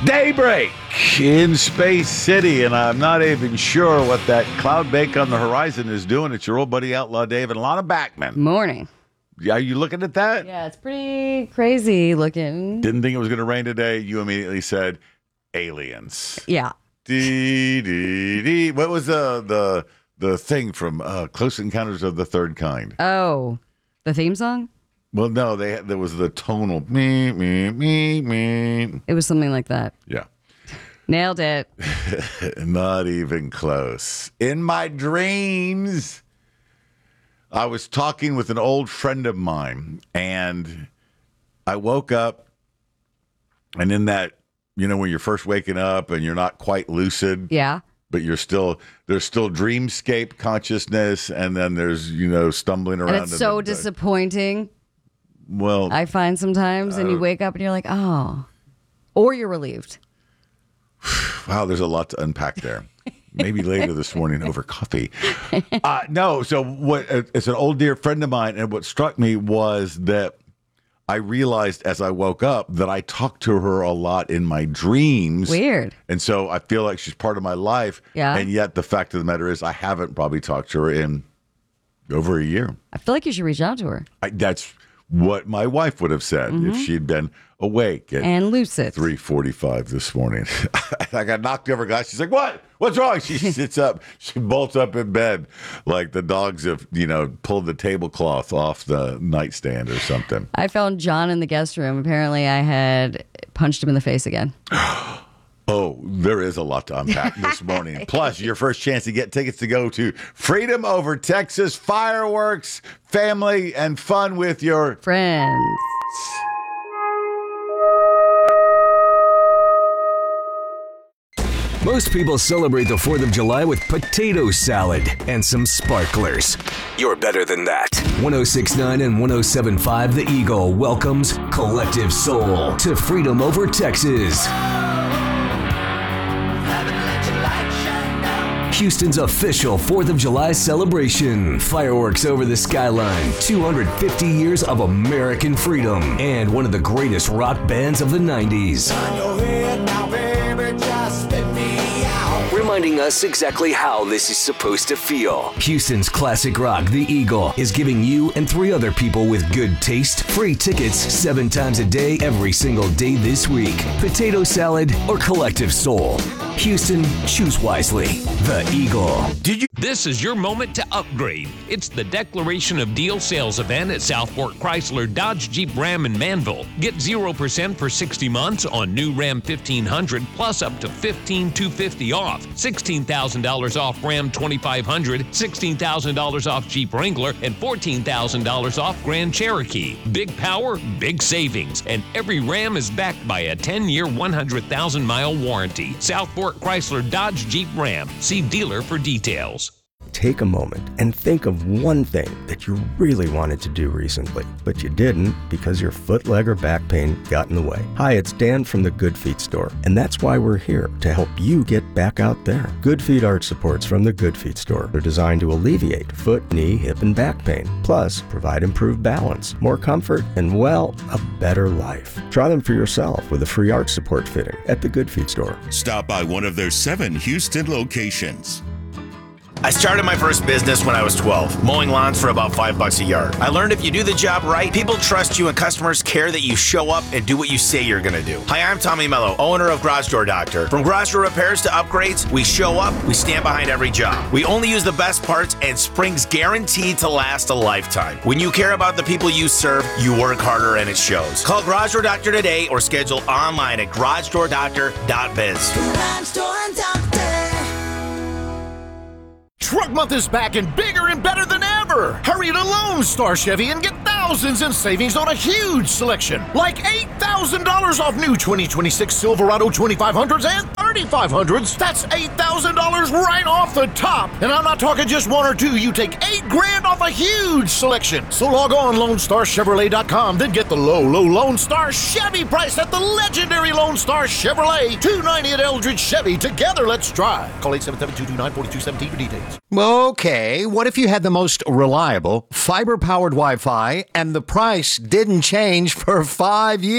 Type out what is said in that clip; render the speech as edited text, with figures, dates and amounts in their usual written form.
Daybreak in Space City, and I'm not even sure what that cloud bake on the horizon is doing. It's your old buddy Outlaw Dave and Lana Backman. Morning. Are you looking at that? Yeah, it's pretty crazy looking. Didn't think it was going to rain today. You immediately said aliens. Yeah. Dee, dee, dee. What was the thing from Close Encounters of the Third Kind? Oh, the theme song? Well, no, there was the tonal me, me, me, me. It was something like that. Yeah. Nailed it. Not even close. In my dreams, I was talking with an old friend of mine, and I woke up, and in that, you know, when you're first waking up and you're not quite lucid. Yeah. But there's still dreamscape consciousness, and then there's, stumbling around. And it's so disappointing. Well, I find sometimes, and you wake up and you're like, oh, or you're relieved. Wow, there's a lot to unpack there. Maybe later this morning over coffee. No, so it's an old dear friend of mine, and what struck me was that I realized as I woke up that I talked to her a lot in my dreams. Weird. And so I feel like she's part of my life. Yeah. And yet the fact of the matter is I haven't probably talked to her in over a year. I feel like you should reach out to her. That's what my wife would have said if she'd been awake at and lucid 3:45 this morning. I got knocked over, guys. She's like, "What? What's wrong?" She sits up. She bolts up in bed like the dogs have, pulled the tablecloth off the nightstand or something. I found John in the guest room. Apparently, I had punched him in the face again. Oh, there is a lot to unpack this morning. Plus, your first chance to get tickets to go to Freedom Over Texas, fireworks, family, and fun with your friends. Most people celebrate the 4th of July with potato salad and some sparklers. You're better than that. 106.9 and 107.5 The Eagle welcomes Collective Soul to Freedom Over Texas. Houston's official 4th of July celebration. Fireworks over the skyline. 250 years of American freedom. And one of the greatest rock bands of the 90s. Reminding us exactly how this is supposed to feel. Houston's classic rock, The Eagle, is giving you and 3 other people with good taste free tickets 7 times a day, every single day this week. Potato salad or Collective Soul. Houston, choose wisely. The Eagle. This is your moment to upgrade. It's the Declaration of Deal sales event at Southport Chrysler Dodge Jeep Ram in Manville. Get 0% for 60 months on new Ram 1500 plus up to $15,250 off. $16,000 off Ram 2500, $16,000 off Jeep Wrangler, and $14,000 off Grand Cherokee. Big power, big savings, and every Ram is backed by a 10-year, 100,000-mile warranty. Southport Chrysler Dodge Jeep Ram. See dealer for details. Take a moment and think of one thing that you really wanted to do recently, but you didn't because your foot, leg, or back pain got in the way. Hi, it's Dan from the Good Feet store, and that's why we're here, to help you get back out there. Good Feet arch supports from the Good Feet store are designed to alleviate foot, knee, hip, and back pain, plus provide improved balance, more comfort, and, well, a better life. Try them for yourself with a free arch support fitting at the Good Feet store. Stop by one of their 7 Houston locations. I started my first business when I was 12, mowing lawns for about $5 a yard. I learned if you do the job right, people trust you and customers care that you show up and do what you say you're gonna do. Hi, I'm Tommy Mello, owner of Garage Door Doctor. From garage door repairs to upgrades, we show up, we stand behind every job. We only use the best parts, and spring's guaranteed to last a lifetime. When you care about the people you serve, you work harder and it shows. Call Garage Door Doctor today or schedule online at garagedoordoctor.biz. Garage Door Doctor. Truck Month is back and bigger and better than ever. Hurry to Lone Star Chevy and get thousands in savings on a huge selection. Like $8,000 off new 2026 Silverado 2500s and 3500s. That's $8,000 right off the top. And I'm not talking just 1 or 2. You take $8,000 off a huge selection. So log on LoneStarChevrolet.com, then get the low Lone Star Chevy price at the legendary Lone Star Chevrolet. $290 at Eldridge Chevy. Together, let's drive. Call 877-229-4217 for details. Okay, what if you had the most reliable, fiber-powered Wi-Fi and the price didn't change for 5 years?